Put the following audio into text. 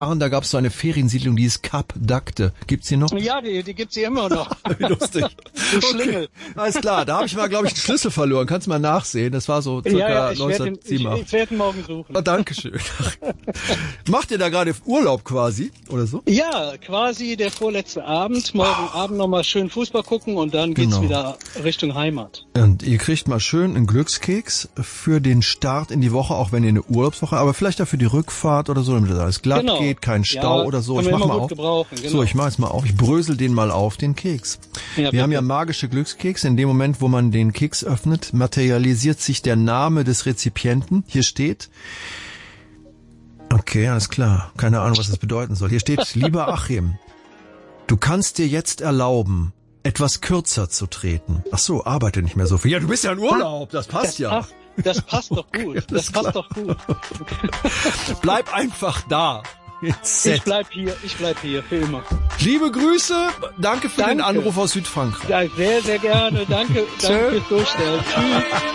Da gab es so eine Feriensiedlung, die ist Cap d'Agde. Gibt's die noch? Ja, die gibt's hier immer noch. Wie lustig. Du Schlingel. Alles klar, da habe ich mal, glaube ich, einen Schlüssel verloren. Kannst du mal nachsehen. Das war so circa 1987. Ich werde ihn morgen suchen. Oh, Dankeschön. Macht ihr da gerade Urlaub quasi oder so? Ja, quasi der vorletzte Abend. Morgen Abend nochmal schön Fußball gucken und dann geht's wieder Richtung Heimat. Und ihr kriegt mal schön einen Glückskeks für den Start in die Woche, auch wenn ihr eine Urlaubswoche, aber vielleicht auch für die Rückfahrt oder so, damit das alles glatt geht, kein Stau oder so. Ich mach mal auf. Genau. So, ich mach jetzt mal auf. Ich brösel den mal auf, den Keks. Ja, wir haben ja magische Glückskekse. In dem Moment, wo man den Keks öffnet, materialisiert sich der Name des Rezipienten. Hier steht... Okay, alles klar. Keine Ahnung, was das bedeuten soll. Hier steht, lieber Achim, du kannst dir jetzt erlauben, etwas kürzer zu treten. Ach so, arbeite nicht mehr so viel. Ja, du bist ja in Urlaub, das passt ja. Das passt doch gut. Ja, das passt doch gut. Bleib einfach da. Ich bleib hier für immer. Liebe Grüße, danke für den Anruf aus Südfrankreich. Ja, sehr, sehr gerne. Danke fürs Durchstellen. Tschüss.